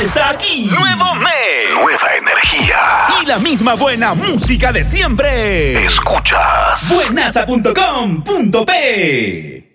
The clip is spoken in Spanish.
está aquí. Nuevo mes. Nueva energía. Y la misma buena música de siempre. Escuchas Buenaza.com.p